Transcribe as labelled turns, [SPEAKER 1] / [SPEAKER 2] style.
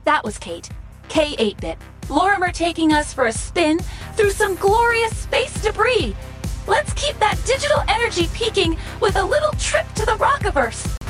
[SPEAKER 1] That was Kate, K8-Bit, Lorimer taking us for a spin through some glorious space debris. Let's keep that digital energy peaking with a little trip to the Rockiverse.